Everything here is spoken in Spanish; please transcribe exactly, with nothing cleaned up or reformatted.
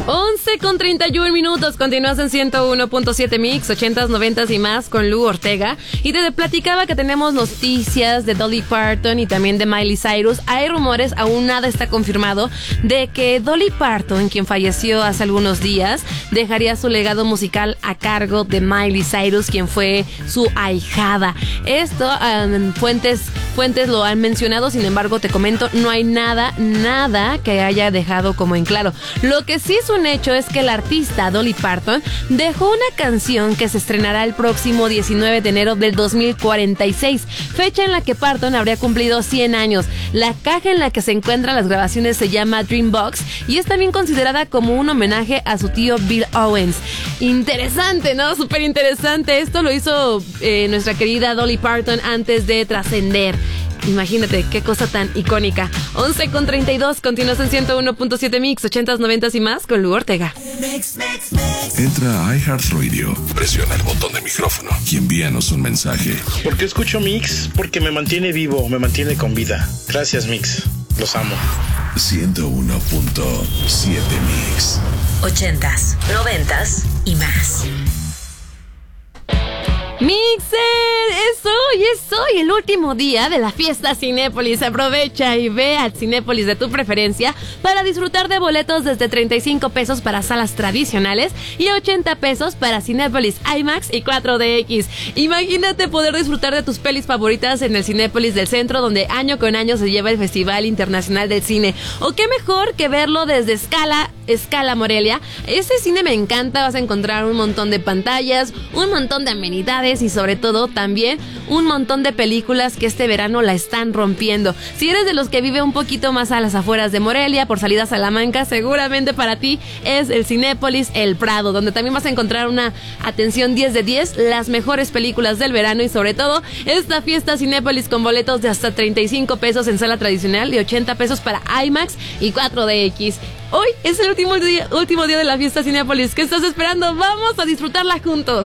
once con treinta y un minutos, continúas en ciento uno punto siete Mix, ochentas, noventas y más con Lu Ortega. Y te platicaba que tenemos noticias de Dolly Parton y también de Miley Cyrus. Hay rumores, aún nada está confirmado, de que Dolly Parton, quien falleció hace algunos días, dejaría su legado musical a cargo de Miley Cyrus, quien fue su ahijada. Esto, um, fuentes, fuentes lo han mencionado, sin embargo, te comento, no hay nada, nada que haya dejado como en claro. Lo que sí es un hecho es que el artista Dolly Parton dejó una canción que se estrenará el próximo diecinueve de enero del dos mil cuarenta y seis, fecha en la que Parton habría cumplido cien años. La caja en la que se encuentran las grabaciones se llama Dreambox y es también considerada como un homenaje a su tío Bill Owens. Interesante, ¿no? Súper interesante. Esto lo hizo eh, nuestra querida Dolly Parton antes de trascender. Imagínate, qué cosa tan icónica. once con treinta y dos, continúas en ciento uno punto siete Mix, ochentas, noventas y más con Lu Ortega. Entra a iHeartRadio, presiona el botón de micrófono y envíanos un mensaje. ¿Por qué escucho Mix? Porque me mantiene vivo, me mantiene con vida. Gracias, Mix. Los amo. ciento uno punto siete Mix. Ochentas, noventas y más. Mixer, es hoy, es hoy el último día de la fiesta Cinépolis. Aprovecha y ve al Cinépolis de tu preferencia para disfrutar de boletos desde treinta y cinco pesos para salas tradicionales y ochenta pesos para Cinépolis IMAX y cuatro D X. Imagínate poder disfrutar de tus pelis favoritas en el Cinépolis del Centro, donde año con año se lleva el Festival Internacional del Cine. O qué mejor que verlo desde Scala, Scala Morelia. Este cine me encanta, vas a encontrar un montón de pantallas, un montón de amenidades y sobre todo también un montón de películas que este verano la están rompiendo. Si eres de los que vive un poquito más a las afueras de Morelia, por salida a Salamanca, seguramente para ti es el Cinépolis El Prado, donde también vas a encontrar una atención diez de diez, las mejores películas del verano y sobre todo esta fiesta Cinépolis con boletos de hasta treinta y cinco pesos en sala tradicional y ochenta pesos para IMAX y cuatro D X. Hoy es el último día, último día de la fiesta Cinépolis. ¿Qué estás esperando? Vamos a disfrutarla juntos.